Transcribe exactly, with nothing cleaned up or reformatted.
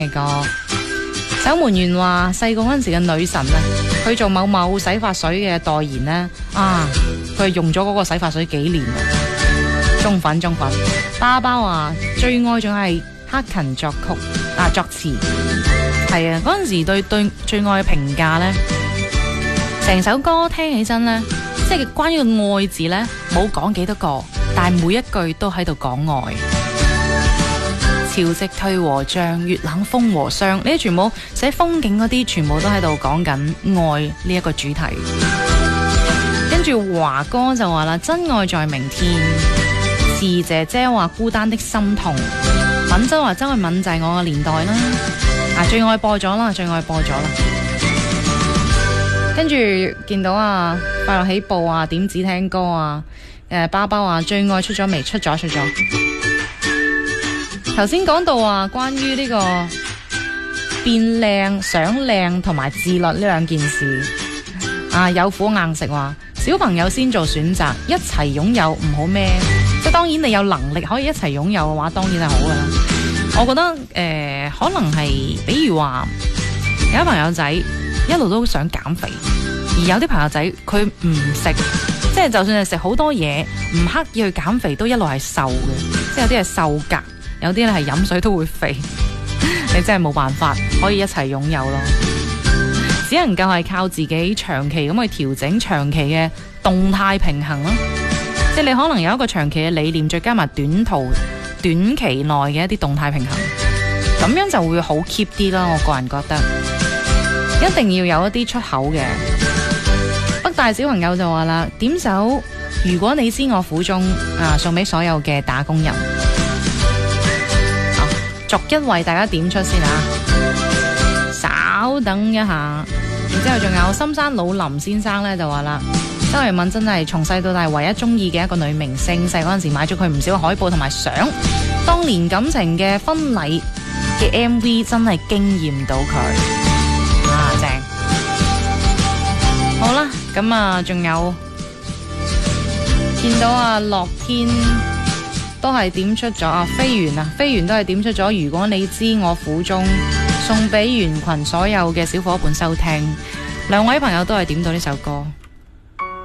嘅歌。守門員話細個嗰陣時嘅女神咧，佢做某某洗髮水嘅代言呢，啊，佢用咗嗰個洗髮水幾年啦。中粉中粉，包包話最愛仲係克勤作曲啊作詞，係啊，嗰陣時對對最愛嘅評價呢，成首歌聽起身呢，即係關於個愛字呢，冇講幾多個，但係每一句都喺度講愛。潮汐退和漲，月冷風和霜，呢啲全部寫風景嗰啲，全部都喺度講緊愛呢一個主題。跟住華哥就話啦，真愛在明天。時姐姐話孤單的心痛。敏周話周慧敏就係我嘅年代啦。啊，最愛播咗啦，最愛播咗啦。跟住見到啊，快樂起步啊，點止聽歌啊，誒，包包啊，最愛出咗未？出咗出咗。頭先講到啊，關於呢個變靚、想靚同埋自律呢兩件事啊，有苦硬食話，小朋友先做選擇，一齊擁有唔好咩？即係當然你有能力可以一齊擁有嘅話，當然係好噶啦。我覺得誒、呃，可能係比如話有啲朋友仔一路都想減肥，而有啲朋友仔佢唔食，即係就算係食好多嘢，唔刻意去減肥，都一路係瘦嘅，即係有啲係瘦格。有啲咧係飲水都會肥，你真係冇辦法可以一齊擁有咯，只能夠係靠自己長期咁去調整長期嘅動態平衡咯。即係你可能有一個長期嘅理念，再加埋短途短期內嘅一啲動態平衡，咁樣就會好 keep 啲啦。我個人覺得一定要有一啲出口嘅。北大小朋友就話啦，點首如果你知我苦衷啊，送俾所有嘅打工人。逐一為大家點出先啊！稍等一下，然之後仲有深山老林先生咧就話啦，周慧敏真係從細到大唯一中意嘅一個女明星，細嗰陣時買咗佢唔少海報同埋相，當年感情嘅婚禮嘅 M V 真係驚豔到佢啊，正！好啦，咁啊，仲有見到啊樂天。都係點出咗啊！飛圓啊，飛圓都係點出咗。如果你知我苦衷，送俾圓群所有嘅小伙伴收聽。兩位朋友都係點到呢首歌。